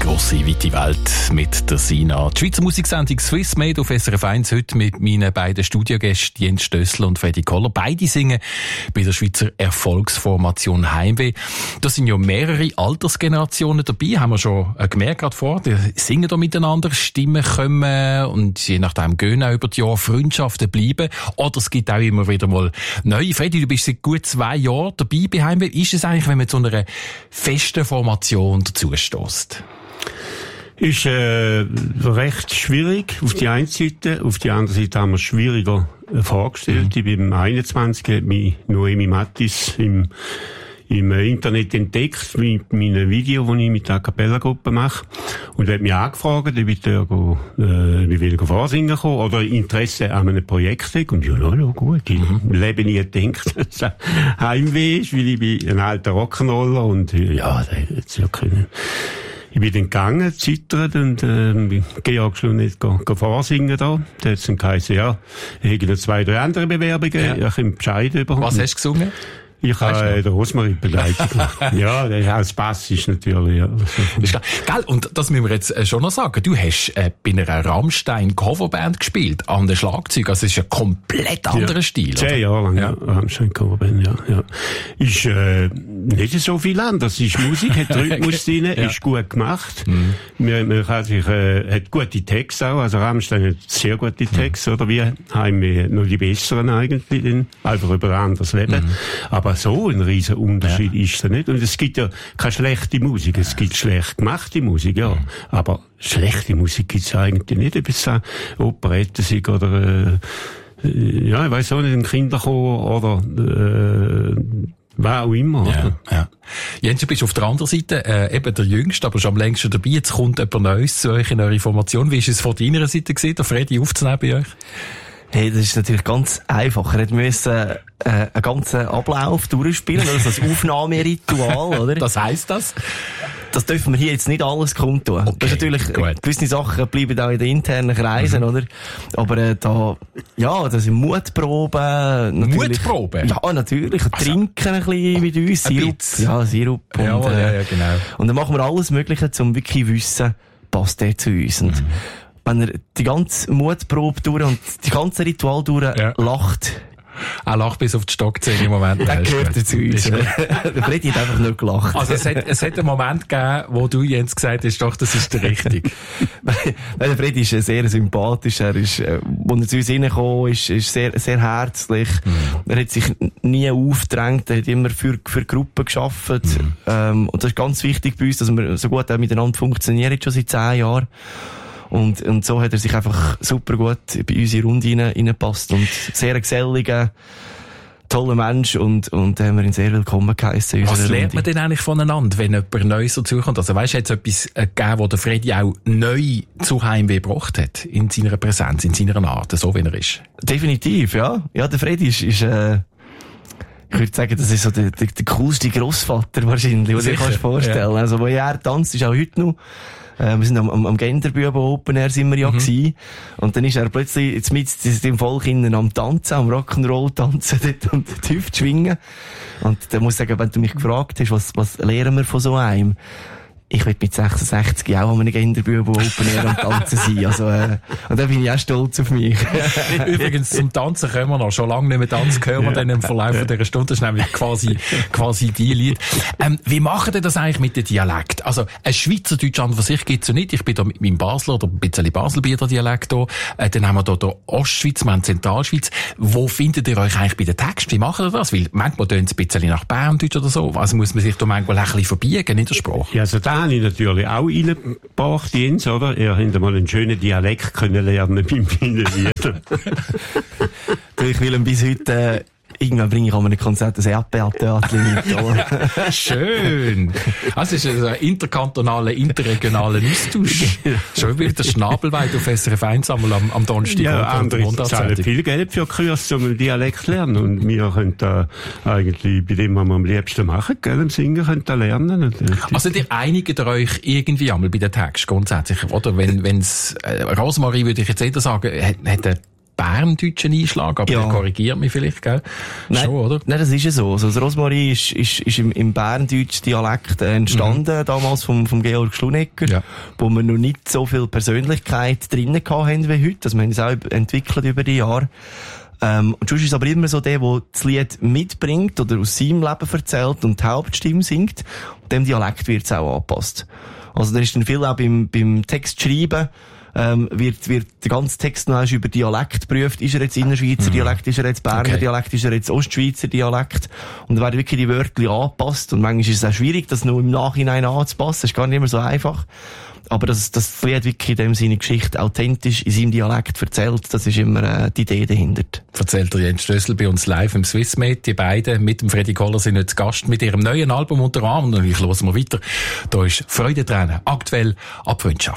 grosse, weite Welt mit der Sina. Die Schweizer Musiksendung Swiss Made auf SRF 1 heute mit meinen beiden Studiogästen Jens Stössler und Freddy Koller. Beide singen bei der Schweizer Erfolgsformation Heimweh. Da sind ja mehrere Altersgenerationen dabei, haben wir schon gemerkt gerade vor. Die singen da miteinander, Stimmen kommen und je nachdem gehen auch über die Jahre Freundschaften bleiben. Oder es gibt auch immer wieder mal neue. Freddy, du bist seit gut 2 Jahren dabei bei Heimweh. Ist es eigentlich, wenn man zu einer festen Formation dazustösst? Ist recht schwierig auf die eine Seite. Auf die andere Seite haben wir es schwieriger vorgestellt. Ich bin 21, hat mich Noemi Mattis im Internet entdeckt mit meinem Video, das ich mit der A-Cappella-Gruppe mache. Und hat mich angefragt, ob ich da vorsingen kann oder Interesse an einem Projekt habe. Und ja, gut. Ich lebe nie gedacht, dass es Heimweh ist, weil ich bin ein alter Rock'n'Roller und ja, das hätte es ja können. Ich bin dann gegangen, zittert und Georg Schlunet vorsingen da. Da hat es dann geheißen, ja, ich habe noch 2, 3 andere Bewerbungen, ich habe Bescheid bekommen. Was hast du gesungen? Ich habe den Rosmarin begleitet gemacht. Ja, als Bass ist natürlich, ja. Ist klar. Gell, und das müssen wir jetzt schon noch sagen. Du hast bei einer Rammstein-Coverband gespielt, an der Schlagzeug. Also es ist ein komplett anderer Stil. 10 Jahre lang, ja. Rammstein-Coverband, ja. Ist nicht so viel anders. Ist Musik, hat Rhythmus drin, ist gut gemacht. Man kann sich, hat gute Texte auch. Also Rammstein hat sehr gute Texte, oder wie Heimweh noch die besseren eigentlich, einfach über ein anderes Leben. Aber so ein riesen Unterschied ist es nicht. Und es gibt ja keine schlechte Musik. Es gibt schlecht gemachte Musik, ja. Aber schlechte Musik gibt es eigentlich nicht. Ob es Operetten sind oder, ja, ich weiss auch nicht, ein Kinderchor oder, wer auch immer. Ja. Jens, du bist auf der anderen Seite eben der Jüngste, aber schon am längsten dabei. Jetzt kommt jemand Neues zu euch in eure Formation. Wie ist es von deiner Seite gewesen, der Freddy aufzunehmen bei euch? Hey, das ist natürlich ganz einfach. Er musste einen ganzen Ablauf durchspielen, also das Aufnahmeritual, oder? Was heisst das? Das dürfen wir hier jetzt nicht alles kundtun. Okay, das ist natürlich, gewisse Sachen bleiben auch in den internen Kreisen, oder? Aber das sind Mutproben. Mutproben? Ja, natürlich. Trinken ein bisschen mit uns. Sirup. Ja, Sirup. Ja, genau. Und dann machen wir alles Mögliche, um wirklich zu wissen, passt der zu uns. Und wenn er die ganze Mutprobe durch und die ganze Ritual durch lacht. Er lacht bis auf die Stockzähne im Moment. Der gehört zu uns. Der Freddy hat einfach nicht gelacht. Also es hat einen Moment gegeben, wo du Jens gesagt hast, doch, das ist der Richtige. Nein, der Freddy ist sehr sympathisch. Er ist, als er zu uns reingekommen ist sehr, sehr herzlich. Er hat sich nie aufgedrängt. Er hat immer für Gruppen gearbeitet. Und das ist ganz wichtig bei uns, dass wir so gut miteinander funktionieren, schon seit 10 Jahren. Und so hat er sich einfach super gut bei unsere Runde reingepasst und sehr geselliger, toller Mensch und haben wir ihn sehr willkommen geheissen. Was lernt man denn eigentlich voneinander, wenn jemand Neues dazukommt? Also weißt du, hat es etwas gegeben, wo der Freddy auch neu zu Heimweh gebracht hat? In seiner Präsenz, in seiner Art, so wie er ist? Definitiv, ja. Ja, der Freddy ist ich würde sagen, das ist so der coolste Grossvater wahrscheinlich, was du dir kannst vorstellen. Ja. Also, wo er tanzt, ist auch heute noch. Wir sind am Genderbüben Open Air sind wir ja gewesen. Und dann ist er plötzlich jetzt mit dem Volk innen am Tanzen, am Rock'n'Roll tanzen dort und die Hüfte schwingen. Und da muss ich sagen, wenn du mich gefragt hast, was lernen wir von so einem? Ich will mit 66 auch an einem Genderbüben Open Air am Tanzen sein. Also, und da bin ich auch stolz auf mich. Übrigens, zum Tanzen können wir noch. Schon lange nicht mehr tanzen, hören wir dann im Verlauf dieser Stunde. Das ist nämlich quasi die Lied. Wie machen ihr das eigentlich mit dem Dialekt? Also, ein Schweizerdeutsch an für sich gibt's ja nicht. Ich bin da mit meinem Basler oder ein bisschen Baselbieter Dialekt da. Dann haben wir da Ostschweiz, wir haben Zentralschweiz. Wo findet ihr euch eigentlich bei den Texten? Wie macht ihr das? Weil manchmal tönt es ein bisschen nach Berndeutsch oder so. Also muss man sich da manchmal ein bisschen verbiegen in der Sprache. Ja, also habe ich natürlich auch reingebracht, Jens, oder? Ihr habt einmal einen schönen Dialekt können lernen bei meinen Liedern. Ich will ihn bis heute, irgendwann bringe ich an einem Konzert ein Erdbeertörtchen mit. Schön! Also es ist ein interkantonaler, interregionaler Austausch. Schon wieder der Schnabelweit auf SRF 1 einmal am Donnerstag. Ja, andere zahlen viel Geld für Kurs, um einen Dialekt zu lernen. Und wir können da eigentlich bei dem, was wir am liebsten machen, gell, im Singen, können da lernen. Also ihr einigt euch irgendwie einmal bei den Texten grundsätzlich, oder? Wenn's Rosmarie, würde ich jetzt eher sagen, hat berndeutschen Einschlag, aber der korrigiert mich vielleicht, gell? Nein, schon, oder? Nein, das ist ja so. Also, das Rosmarin ist im berndeutschen Dialekt entstanden, damals vom Georg Schlunecker, wo wir noch nicht so viel Persönlichkeit drinnen hatten wie heute. Also, wir haben es auch entwickelt über die Jahre. Und sonst ist aber immer so der das Lied mitbringt oder aus seinem Leben erzählt und die Hauptstimme singt. Und dem Dialekt wird es auch angepasst. Also da ist dann viel auch beim Text schreiben, wird der ganze Text noch über Dialekt geprüft. Ist er jetzt Innerschweizer Dialekt? Ist er jetzt Berner Dialekt? Ist er jetzt Ostschweizer Dialekt? Und da werden wirklich die Wörter angepasst. Und manchmal ist es auch schwierig, das nur im Nachhinein anzupassen. Das ist gar nicht immer so einfach. Aber das Lied wirklich in dem Sinne Geschichte authentisch in seinem Dialekt erzählt, das ist immer die Idee dahinter. Erzählt der Jens Stössel bei uns live im Swissmade. Die beiden mit dem Freddy Koller sind jetzt Gast mit ihrem neuen Album unter Arm. Und ich hören wir weiter. Da ist Freudentränen, aktuell ab Freundschaft.